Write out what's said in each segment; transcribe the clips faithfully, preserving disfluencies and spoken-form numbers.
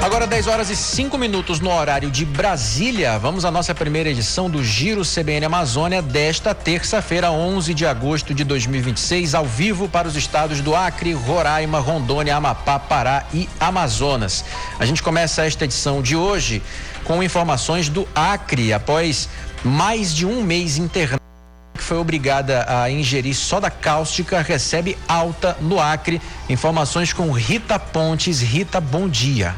Agora dez horas e cinco minutos no horário de Brasília. Vamos à nossa primeira edição do Giro C B N Amazônia desta terça-feira, onze de agosto de dois mil e vinte e seis, ao vivo para os estados do Acre, Roraima, Rondônia, Amapá, Pará e Amazonas. A gente começa esta edição de hoje com informações do Acre. Após mais de um mês internado, que foi obrigada a ingerir soda cáustica, recebe alta no Acre. Informações com Rita Pontes. Rita, bom dia.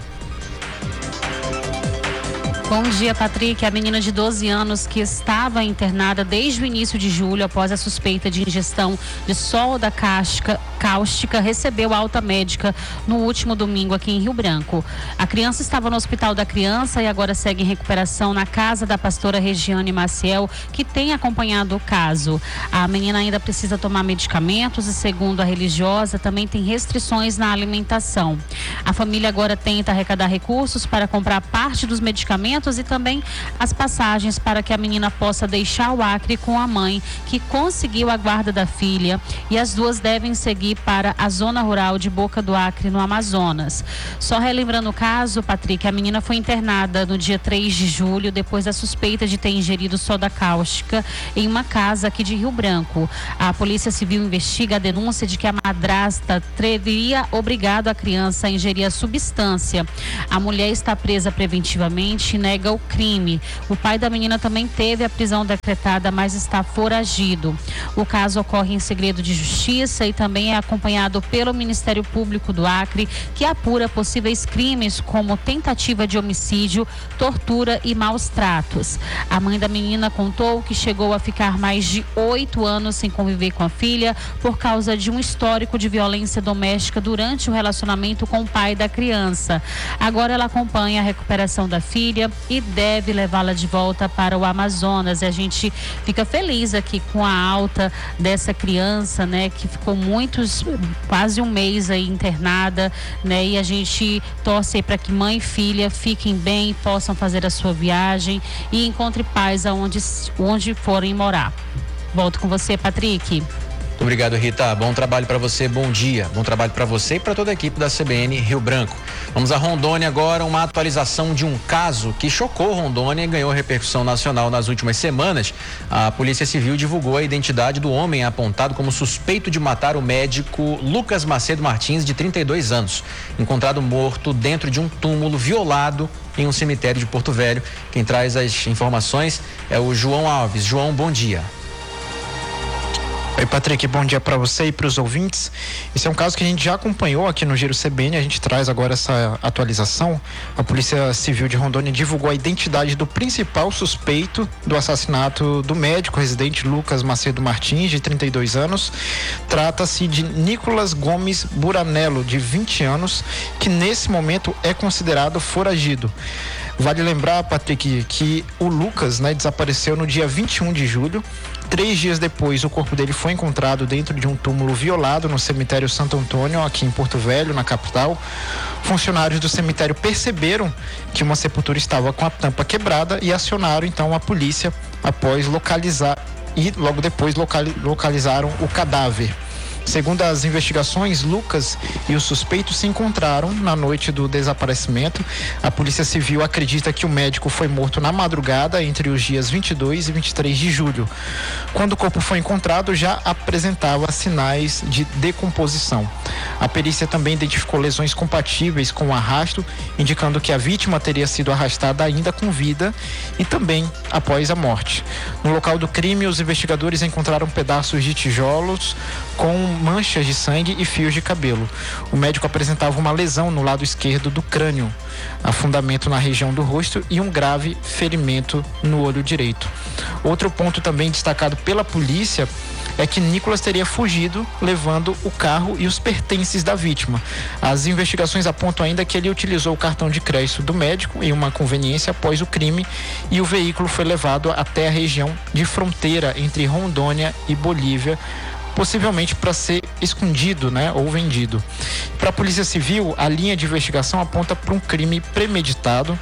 Bom dia, Patrick. A menina de doze anos que estava internada desde o início de julho após a suspeita de ingestão de soda cáustica, cáustica recebeu alta médica no último domingo aqui em Rio Branco. A criança estava no Hospital da Criança e agora segue em recuperação na casa da pastora Regiane Maciel, que tem acompanhado o caso. A menina ainda precisa tomar medicamentos e, segundo a religiosa, também tem restrições na alimentação. A família agora tenta arrecadar recursos para comprar parte dos medicamentos e também as passagens para que a menina possa deixar o Acre com a mãe, que conseguiu a guarda da filha, e as duas devem seguir para a zona rural de Boca do Acre, no Amazonas. Só relembrando o caso, Patrick, a menina foi internada no dia três de julho depois da suspeita de ter ingerido soda cáustica em uma casa aqui de Rio Branco. A Polícia Civil investiga a denúncia de que a madrasta teria obrigado a criança a ingerir a substância. A mulher está presa preventivamente e nega o crime. O pai da menina também teve a prisão decretada, mas está foragido. O caso ocorre em segredo de justiça e também é acompanhado pelo Ministério Público do Acre, que apura possíveis crimes como tentativa de homicídio, tortura e maus tratos. A mãe da menina contou que chegou a ficar mais de oito anos sem conviver com a filha por causa de um histórico de violência doméstica durante o relacionamento com o pai da criança. Agora ela acompanha a recuperação da filha e deve levá-la de volta para o Amazonas. E a gente fica feliz aqui com a alta dessa criança, né, que ficou muitos, quase um mês aí internada, né, e a gente torce para que mãe e filha fiquem bem, possam fazer a sua viagem e encontre paz aonde, onde forem morar. Volto com você, Patrick. Muito obrigado, Rita. Bom trabalho para você, bom dia. Bom trabalho para você e para toda a equipe da C B N Rio Branco. Vamos a Rondônia agora, uma atualização de um caso que chocou Rondônia e ganhou repercussão nacional nas últimas semanas. A Polícia Civil divulgou a identidade do homem apontado como suspeito de matar o médico Lucas Macedo Martins, de trinta e dois anos, encontrado morto dentro de um túmulo violado em um cemitério de Porto Velho. Quem traz as informações é o João Alves. João, bom dia. Oi, Patrick, bom dia para você e para os ouvintes. Esse é um caso que a gente já acompanhou aqui no Giro C B N, a gente traz agora essa atualização. A Polícia Civil de Rondônia divulgou a identidade do principal suspeito do assassinato do médico residente Lucas Macedo Martins, de trinta e dois anos. Trata-se de Nicolas Gomes Buranello, de vinte anos, que nesse momento é considerado foragido. Vale lembrar, Patrick, que o Lucas, né, desapareceu no dia vinte e um de julho. Três dias depois, o corpo dele foi encontrado dentro de um túmulo violado no cemitério Santo Antônio, aqui em Porto Velho, na capital. Funcionários do cemitério perceberam que uma sepultura estava com a tampa quebrada e acionaram então a polícia após localizar e logo depois localizaram o cadáver. Segundo as investigações, Lucas e o suspeito se encontraram na noite do desaparecimento. A Polícia Civil acredita que o médico foi morto na madrugada entre os dias vinte e dois e vinte e três de julho. Quando o corpo foi encontrado, já apresentava sinais de decomposição. A perícia também identificou lesões compatíveis com o arrasto, indicando que a vítima teria sido arrastada ainda com vida e também após a morte. No local do crime, os investigadores encontraram pedaços de tijolos com manchas de sangue e fios de cabelo. O médico apresentava uma lesão no lado esquerdo do crânio, afundamento na região do rosto e um grave ferimento no olho direito. Outro ponto também destacado pela polícia é que Nicolas teria fugido, levando o carro e os pertences da vítima. As investigações apontam ainda que ele utilizou o cartão de crédito do médico em uma conveniência após o crime e o veículo foi levado até a região de fronteira entre Rondônia e Bolívia, possivelmente para ser escondido, né, ou vendido. Para a Polícia Civil, a linha de investigação aponta para um crime premeditado.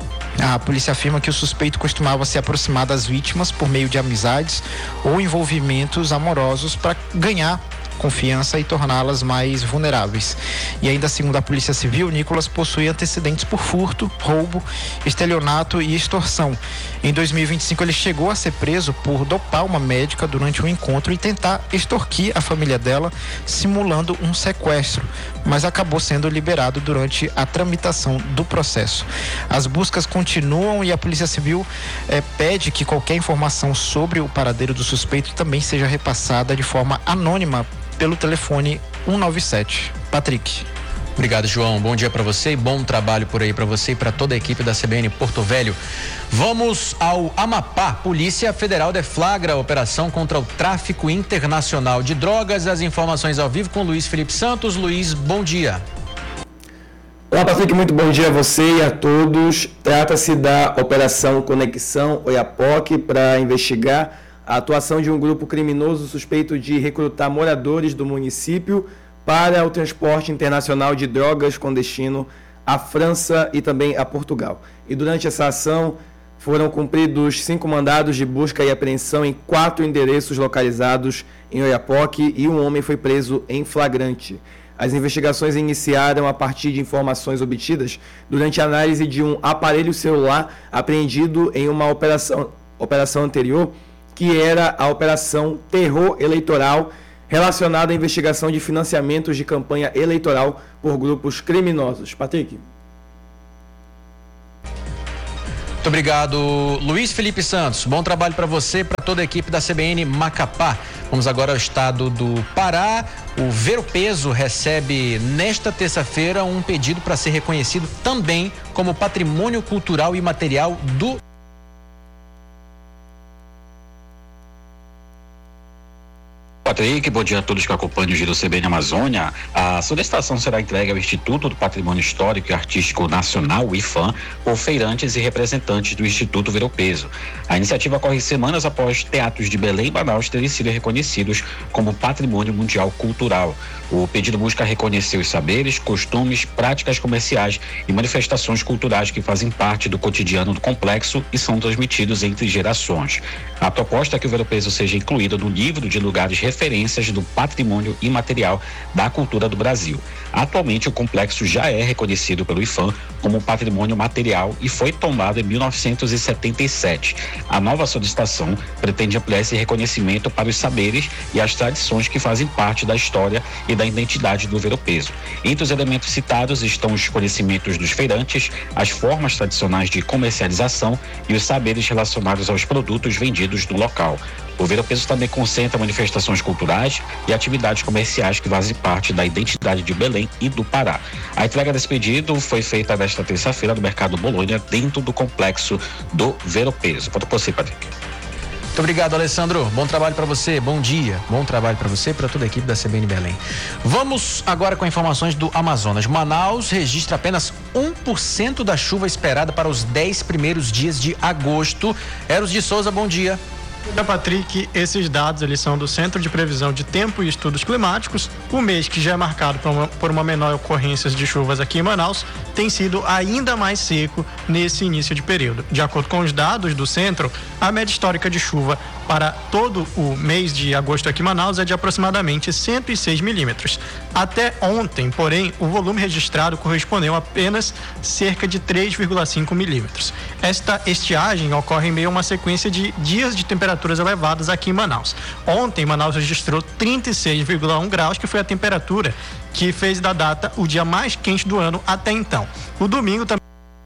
A polícia afirma que o suspeito costumava se aproximar das vítimas por meio de amizades ou envolvimentos amorosos para ganhar confiança e torná-las mais vulneráveis. E ainda segundo a Polícia Civil, Nicolas possui antecedentes por furto, roubo, estelionato e extorsão. Em dois mil e vinte e cinco ele chegou a ser preso por dopar uma médica durante um encontro e tentar extorquir a família dela, simulando um sequestro, mas acabou sendo liberado durante a tramitação do processo. As buscas continuam e a Polícia Civil eh, pede que qualquer informação sobre o paradeiro do suspeito também seja repassada de forma anônima pelo telefone um nove sete. Patrick. Obrigado, João. Bom dia para você e bom trabalho por aí para você e para toda a equipe da C B N Porto Velho. Vamos ao Amapá. Polícia Federal deflagra a operação contra o tráfico internacional de drogas. As informações ao vivo com Luiz Felipe Santos. Luiz, bom dia. Olá, Patrick, muito bom dia a você e a todos. Trata-se da Operação Conexão Oiapoque para investigar a atuação de um grupo criminoso suspeito de recrutar moradores do município para o transporte internacional de drogas com destino à França e também a Portugal. E durante essa ação foram cumpridos cinco mandados de busca e apreensão em quatro endereços localizados em Oiapoque e um homem foi preso em flagrante. As investigações iniciaram a partir de informações obtidas durante a análise de um aparelho celular apreendido em uma operação, operação anterior, que era a Operação Terror Eleitoral, relacionada à investigação de financiamentos de campanha eleitoral por grupos criminosos. Patrick. Muito obrigado, Luiz Felipe Santos. Bom trabalho para você e para toda a equipe da C B N Macapá. Vamos agora ao estado do Pará. O Ver-o-Peso recebe nesta terça-feira um pedido para ser reconhecido também como patrimônio cultural e material do Patrick, bom dia a todos que acompanham o Giro C B N Amazônia. A solicitação será entregue ao Instituto do Patrimônio Histórico e Artístico Nacional, o IFAM, por feirantes e representantes do Instituto Ver-o-Peso. A iniciativa ocorre semanas após teatros de Belém e Manaus terem sido reconhecidos como Patrimônio Mundial Cultural. O pedido busca reconhecer os saberes, costumes, práticas comerciais e manifestações culturais que fazem parte do cotidiano do complexo e são transmitidos entre gerações. A proposta é que o Ver-o-Peso seja incluído no livro de lugares referências do patrimônio imaterial da cultura do Brasil. Atualmente, o complexo já é reconhecido pelo IFAM como patrimônio material e foi tombado em mil novecentos e setenta e sete. A nova solicitação pretende ampliar esse reconhecimento para os saberes e as tradições que fazem parte da história e da identidade do Ver-o-Peso. Entre os elementos citados estão os conhecimentos dos feirantes, as formas tradicionais de comercialização e os saberes relacionados aos produtos vendidos do local. O Ver-o-Peso também concentra manifestações culturais e atividades comerciais que fazem parte da identidade de Belém e do Pará. A entrega desse pedido foi feita nesta terça-feira no Mercado Bolônia, dentro do complexo do Ver-o-Peso. Pode você, Patrick. Muito obrigado, Alessandro. Bom trabalho para você, bom dia. Bom trabalho para você e para toda a equipe da C B N Belém. Vamos agora com informações do Amazonas. Manaus registra apenas um por cento da chuva esperada para os dez primeiros dias de agosto. Eros de Souza, bom dia. Da Patrick, esses dados eles são do Centro de Previsão de Tempo e Estudos Climáticos. O mês, que já é marcado por uma, por uma menor ocorrência de chuvas aqui em Manaus, tem sido ainda mais seco nesse início de período. De acordo com os dados do centro, a média histórica de chuva para todo o mês de agosto aqui em Manaus é de aproximadamente cento e seis milímetros. Até ontem, porém, o volume registrado correspondeu a apenas cerca de três vírgula cinco milímetros. Esta estiagem ocorre em meio a uma sequência de dias de temperaturas elevadas aqui em Manaus. Ontem, Manaus registrou trinta e seis vírgula um graus, que foi a temperatura que fez da data o dia mais quente do ano até então. O domingo também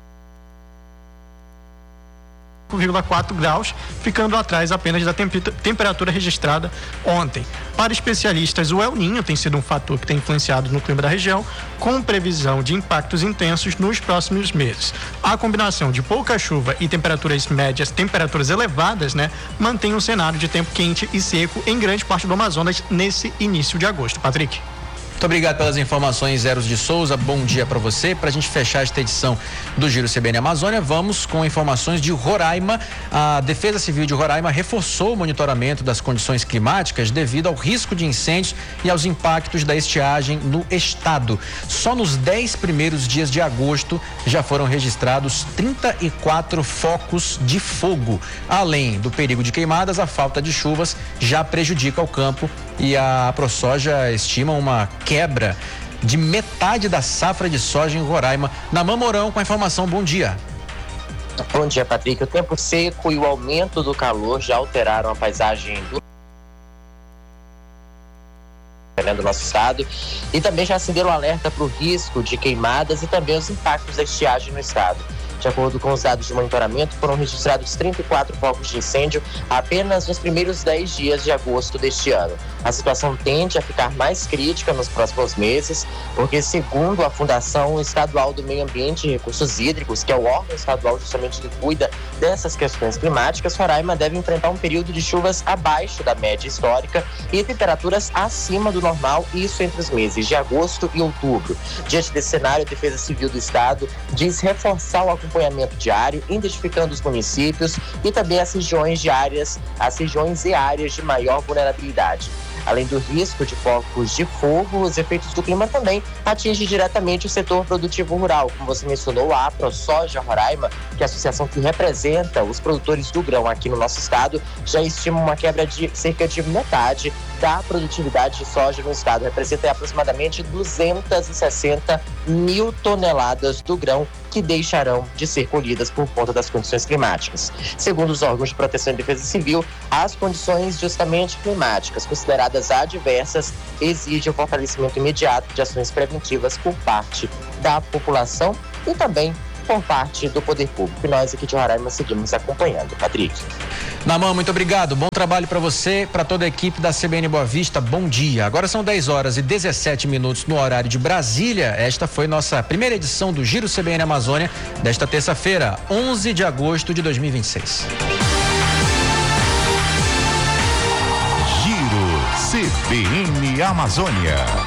cinco vírgula quatro graus, ficando atrás apenas da temp- temperatura registrada ontem. Para especialistas, o El Niño tem sido um fator que tem influenciado no clima da região, com previsão de impactos intensos nos próximos meses. A combinação de pouca chuva e temperaturas médias, temperaturas elevadas, né, mantém um cenário de tempo quente e seco em grande parte do Amazonas nesse início de agosto. Patrick. Muito Muito obrigado pelas informações, Eros de Souza. Bom dia para você. Para a gente fechar esta edição do Giro C B N Amazônia, vamos com informações de Roraima. A Defesa Civil de Roraima reforçou o monitoramento das condições climáticas devido ao risco de incêndios e aos impactos da estiagem no estado. Só nos dez primeiros dias de agosto já foram registrados trinta e quatro focos de fogo. Além do perigo de queimadas, a falta de chuvas já prejudica o campo e a ProSoja estima uma quebra de metade da safra de soja em Roraima. Naman Mourão com a informação. Bom dia. Bom dia, Patrick. O tempo seco e o aumento do calor já alteraram a paisagem do do nosso estado e também já acenderam o alerta para o risco de queimadas e também os impactos da estiagem no estado. De acordo com os dados de monitoramento, foram registrados trinta e quatro focos de incêndio apenas nos primeiros dez dias de agosto deste ano. A situação tende a ficar mais crítica nos próximos meses, porque, segundo a Fundação Estadual do Meio Ambiente e Recursos Hídricos, que é o órgão estadual justamente que cuida dessas questões climáticas, Roraima deve enfrentar um período de chuvas abaixo da média histórica e temperaturas acima do normal, isso entre os meses de agosto e outubro. Diante desse cenário, a Defesa Civil do Estado diz reforçar o acompanhamento diário, identificando os municípios e também as regiões de áreas, as regiões e áreas de maior vulnerabilidade. Além do risco de focos de fogo, os efeitos do clima também atingem diretamente o setor produtivo rural. Como você mencionou, a ProSoja Roraima, que é a associação que representa os produtores do grão aqui no nosso estado, já estima uma quebra de cerca de metade da produtividade de soja no estado. Representa aproximadamente duzentas e sessenta mil toneladas do grão que deixarão de ser colhidas por conta das condições climáticas. Segundo os órgãos de proteção e defesa civil, as condições justamente climáticas consideradas adversas exigem o fortalecimento imediato de ações preventivas por parte da população e também por parte do poder público. E nós aqui de Roraima seguimos acompanhando. Patrick. Naman, muito obrigado. Bom trabalho para você, para toda a equipe da C B N Boa Vista. Bom dia. Agora são dez horas e dezessete minutos no horário de Brasília. Esta foi nossa primeira edição do Giro C B N Amazônia desta terça-feira, onze de agosto de dois mil e vinte e seis. Giro C B N Amazônia.